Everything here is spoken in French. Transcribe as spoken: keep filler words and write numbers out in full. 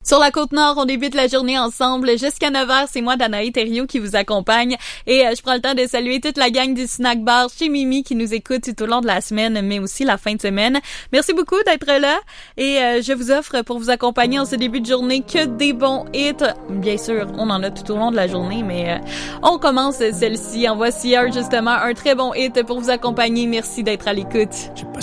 Sur la Côte-Nord, on débute la journée ensemble. Jusqu'à neuf heures, c'est moi, Danae Thériault, qui vous accompagne. Et euh, je prends le temps de saluer toute la gang du Snack Bar chez Mimi qui nous écoute tout au long de la semaine, mais aussi la fin de semaine. Merci beaucoup d'être là. Et euh, je vous offre pour vous accompagner en ce début de journée que des bons hits. Bien sûr, on en a tout au long de la journée, mais euh, on commence celle-ci. En voici un, justement, un très bon hit pour vous accompagner. Merci d'être à l'écoute.